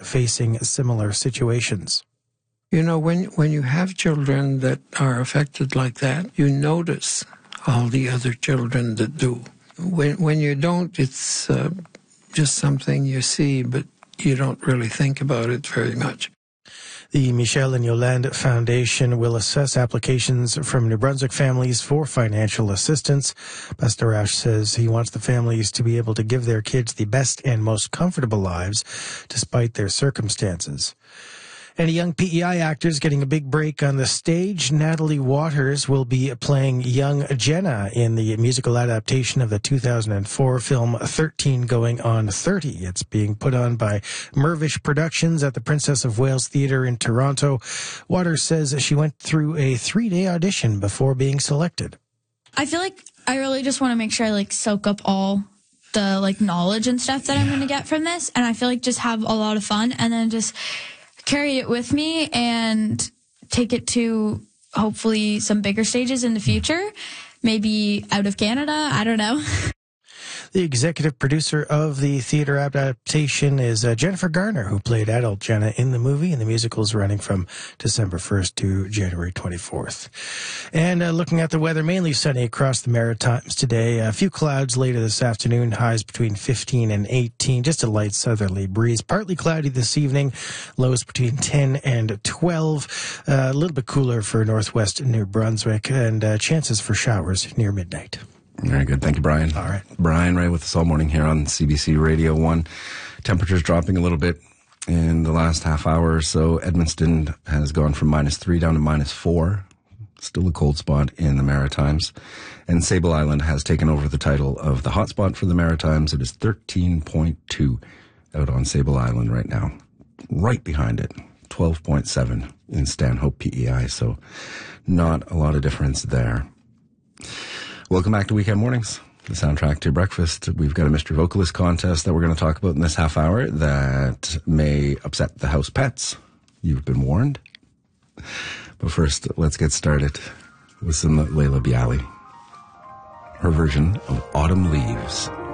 facing similar situations. You know, when you have children that are affected like that, you notice all the other children that do. When you don't, it's just something you see, but you don't really think about it very much. The Michelle and Yolande Foundation will assess applications from New Brunswick families for financial assistance. Bastarache says he wants the families to be able to give their kids the best and most comfortable lives despite their circumstances. And a young PEI actor is getting a big break on the stage. Natalie Waters will be playing young Jenna in the musical adaptation of the 2004 film 13 Going on 30. It's being put on by Mirvish Productions at the Princess of Wales Theatre in Toronto. Waters says she went through a 3-day audition before being selected. I feel like I really just want to make sure I soak up all the knowledge and stuff that I'm going to get from this. And I feel like just have a lot of fun and then just carry it with me and take it to hopefully some bigger stages in the future, maybe out of Canada. I don't know. The executive producer of the theater adaptation is Jennifer Garner, who played adult Jenna in the movie, and the musical is running from December 1st to January 24th. And looking at the weather, mainly sunny across the Maritimes today. A few clouds later this afternoon, highs between 15 and 18, just a light southerly breeze. Partly cloudy this evening, lows between 10 and 12. A little bit cooler for northwest New Brunswick, and chances for showers near midnight. Very good. Thank you, Brian. All right. Brian Ray with us all morning here on CBC Radio 1. Temperatures dropping a little bit in the last half hour or so. Edmundston has gone from -3 down to -4. Still a cold spot in the Maritimes. And Sable Island has taken over the title of the hotspot for the Maritimes. It is 13.2 out on Sable Island right now. Right behind it, 12.7 in Stanhope PEI. So not a lot of difference there. Welcome back to Weekend Mornings, the soundtrack to your breakfast. We've got a mystery vocalist contest that we're going to talk about in this half hour that may upset the house pets. You've been warned. But first, let's get started with some Leila Bialy. Her version of Autumn Leaves.